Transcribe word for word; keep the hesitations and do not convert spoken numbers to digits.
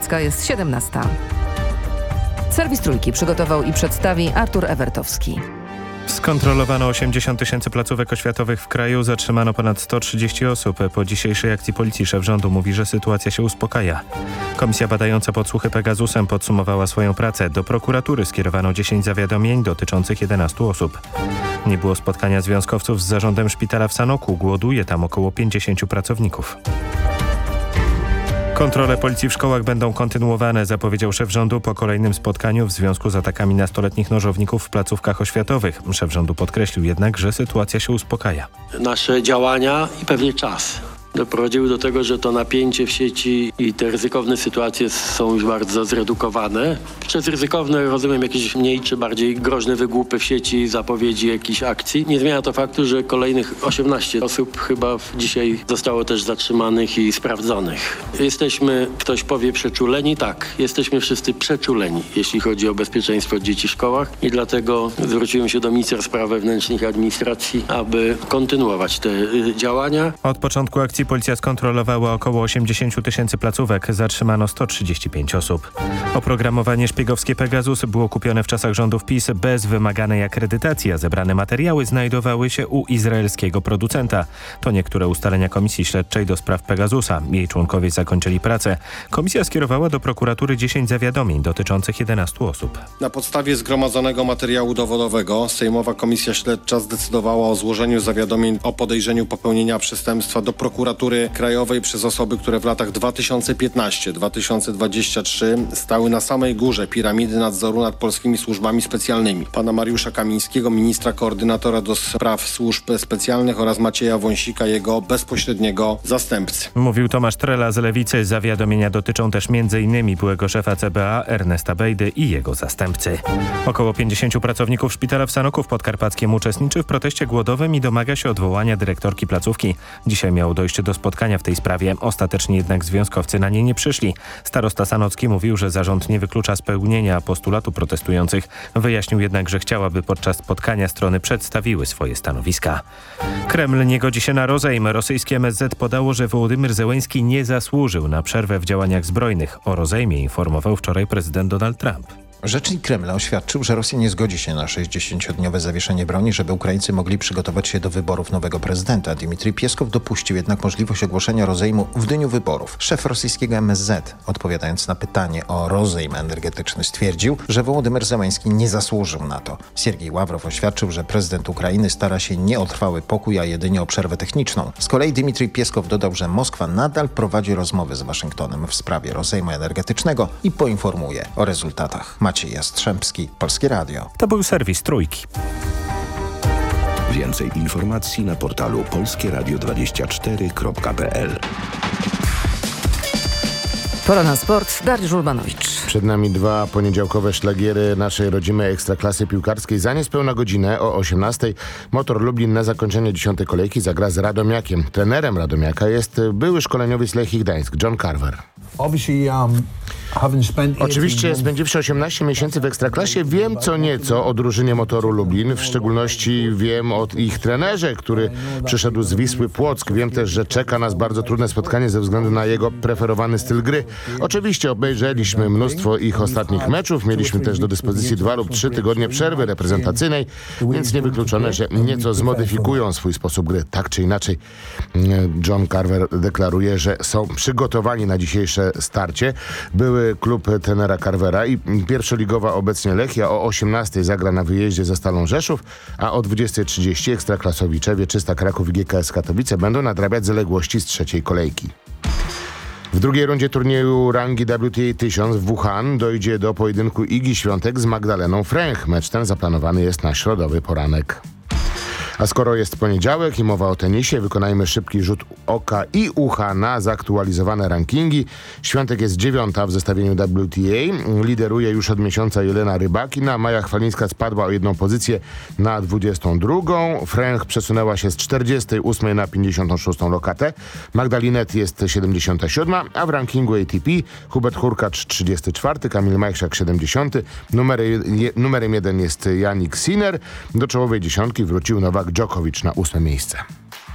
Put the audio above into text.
Polska jest siedemnasta. Serwis Trójki przygotował i przedstawi Artur Ewertowski. Skontrolowano osiemdziesiąt tysięcy placówek oświatowych w kraju, zatrzymano ponad sto trzydzieści osób. Po dzisiejszej akcji policji szef rządu mówi, że sytuacja się uspokaja. Komisja badająca podsłuchy Pegasusem podsumowała swoją pracę. Do prokuratury skierowano dziesięć zawiadomień dotyczących jedenastu osób. Nie było spotkania związkowców z zarządem szpitala w Sanoku. Głoduje tam około pięćdziesięciu pracowników. Kontrole policji w szkołach będą kontynuowane, zapowiedział szef rządu po kolejnym spotkaniu w związku z atakami nastoletnich nożowników w placówkach oświatowych. Szef rządu podkreślił jednak, że sytuacja się uspokaja. Nasze działania i pewnie czas doprowadziły do tego, że to napięcie w sieci i te ryzykowne sytuacje są już bardzo zredukowane. Przez ryzykowne rozumiem jakieś mniej czy bardziej groźne wygłupy w sieci, zapowiedzi jakichś akcji. Nie zmienia to faktu, że kolejnych osiemnaście osób chyba dzisiaj zostało też zatrzymanych i sprawdzonych. Jesteśmy, ktoś powie, przeczuleni? Tak, jesteśmy wszyscy przeczuleni, jeśli chodzi o bezpieczeństwo dzieci w szkołach i dlatego zwróciłem się do ministra spraw wewnętrznych i administracji, aby kontynuować te y, działania. Od początku akcji policja skontrolowała około osiemdziesiąt tysięcy placówek, zatrzymano sto trzydzieści pięć osób. Oprogramowanie szpiegowskie Pegasus było kupione w czasach rządów PiS bez wymaganej akredytacji, a zebrane materiały znajdowały się u izraelskiego producenta. To niektóre ustalenia Komisji Śledczej do spraw Pegasusa. Jej członkowie zakończyli pracę. Komisja skierowała do prokuratury dziesięć zawiadomień dotyczących jedenastu osób. Na podstawie zgromadzonego materiału dowodowego Sejmowa Komisja Śledcza zdecydowała o złożeniu zawiadomień o podejrzeniu popełnienia przestępstwa do prokuratury Krajowej przez osoby, które w latach dwa tysiące piętnasty do dwa tysiące dwudziestego trzeciego stały na samej górze piramidy nadzoru nad polskimi służbami specjalnymi. Pana Mariusza Kamińskiego, ministra koordynatora do spraw służb specjalnych oraz Macieja Wąsika, jego bezpośredniego zastępcy. Mówił Tomasz Trela z Lewicy. Zawiadomienia dotyczą też między innymi byłego szefa C B A Ernesta Bejdy i jego zastępcy. Około pięćdziesięciu pracowników szpitala w Sanoku w Podkarpackiem uczestniczy w proteście głodowym i domaga się odwołania dyrektorki placówki. Dzisiaj miało dojść do spotkania w tej sprawie. Ostatecznie jednak związkowcy na nie nie przyszli. Starosta sanocki mówił, że zarząd nie wyklucza spełnienia postulatu protestujących. Wyjaśnił jednak, że chciałaby podczas spotkania strony przedstawiły swoje stanowiska. Kreml nie godzi się na rozejm. Rosyjskie M S Z podało, że Wołodymyr Zełenski nie zasłużył na przerwę w działaniach zbrojnych. O rozejmie informował wczoraj prezydent Donald Trump. Rzecznik Kremla oświadczył, że Rosja nie zgodzi się na sześćdziesięciodniowe zawieszenie broni, żeby Ukraińcy mogli przygotować się do wyborów nowego prezydenta. Dmitrij Pieskow dopuścił jednak możliwość ogłoszenia rozejmu w dniu wyborów. Szef rosyjskiego M S Z, odpowiadając na pytanie o rozejm energetyczny, stwierdził, że Wołodymyr Zełenski nie zasłużył na to. Siergiej Ławrow oświadczył, że prezydent Ukrainy stara się nie o trwały pokój, a jedynie o przerwę techniczną. Z kolei Dmitrij Pieskow dodał, że Moskwa nadal prowadzi rozmowy z Waszyngtonem w sprawie rozejmu energetycznego i poinformuje o rezultatach. Maciej Jastrzębski, Polskie Radio. To był serwis Trójki. Więcej informacji na portalu polskie radio dwadzieścia cztery kropka p l. Pora na sport. Dariusz Urbanowicz. Przed nami dwa poniedziałkowe szlagiery naszej rodzimej ekstraklasy piłkarskiej. Za niespełna godzinę o osiemnastej Motor Lublin na zakończenie dziesiątej kolejki zagra z Radomiakiem. Trenerem Radomiaka jest były szkoleniowiec Lechii Gdańsk, John Carver. Oczywiście spędziwszy osiemnaście miesięcy w Ekstraklasie, wiem co nieco o drużynie Motoru Lublin. W szczególności wiem o ich trenerze, który przyszedł z Wisły Płock. Wiem też, że czeka nas bardzo trudne spotkanie ze względu na jego preferowany styl gry. Oczywiście obejrzeliśmy mnóstwo ich ostatnich meczów. Mieliśmy też do dyspozycji dwa lub trzy tygodnie przerwy reprezentacyjnej, więc niewykluczone, że nieco zmodyfikują swój sposób gry. Tak czy inaczej, John Carver deklaruje, że są przygotowani na dzisiejsze starcie. Były klub trenera Carvera i pierwszoligowa obecnie Lechia o osiemnastej zagra na wyjeździe ze Stalą Rzeszów, a o dwudziestej trzydzieści ekstraklasowicze Wieczysta Kraków i G K S Katowice będą nadrabiać zaległości z trzeciej kolejki. W drugiej rundzie turnieju rangi W T A tysiąc w Wuhan dojdzie do pojedynku Igi Świątek z Magdaleną Fręch. Mecz ten zaplanowany jest na środowy poranek. A skoro jest poniedziałek i mowa o tenisie, wykonajmy szybki rzut oka i ucha na zaktualizowane rankingi. Świątek jest dziewiąta w zestawieniu W T A. Lideruje już od miesiąca Jelena Rybakina. Maja Chwalińska spadła o jedną pozycję na dwudziestą drugą. Fręch przesunęła się z czterdziestej ósmej na pięćdziesiątą szóstą lokatę. Magdalinet jest siedemdziesiąta siódma, a w rankingu A T P Hubert Hurkacz trzydziesty czwarty, Kamil Majchrzak siedemdziesiąty. Numery, je, numerem jeden jest Jannik Sinner. Do czołowej dziesiątki wrócił Nowak Djokovic na ósme miejsce.